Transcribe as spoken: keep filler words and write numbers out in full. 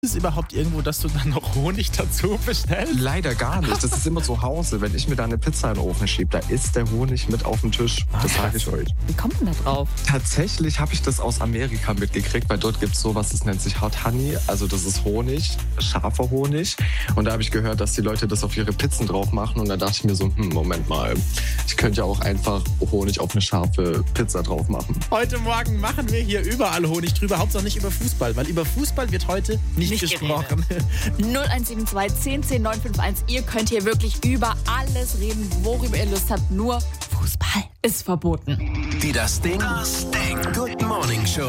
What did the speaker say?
Ist es überhaupt irgendwo, dass du dann noch Honig dazu bestellst? Leider gar nicht. Das ist immer zu Hause. Wenn ich mir da eine Pizza in den Ofen schiebe, da ist der Honig mit auf dem Tisch. Das sage ich euch. Wie kommt man da drauf? Tatsächlich habe ich das aus Amerika mitgekriegt, weil dort gibt es sowas, das nennt sich Hot Honey. Also das ist Honig, scharfer Honig. Und da habe ich gehört, dass die Leute das auf ihre Pizzen drauf machen. Und da dachte ich mir so, hm, Moment mal, ich könnte ja auch einfach Honig auf eine scharfe Pizza drauf machen. Heute Morgen machen wir hier überall Honig drüber, hauptsache nicht über Fußball, weil über Fußball wird heute nicht, nicht gesprochen. null eins sieben zwei, zehn zehn, neun fünf eins. Ihr könnt hier wirklich über alles reden, worüber ihr Lust habt. Nur Fußball ist verboten. Die Das Ding, das Ding. Good Morning Show.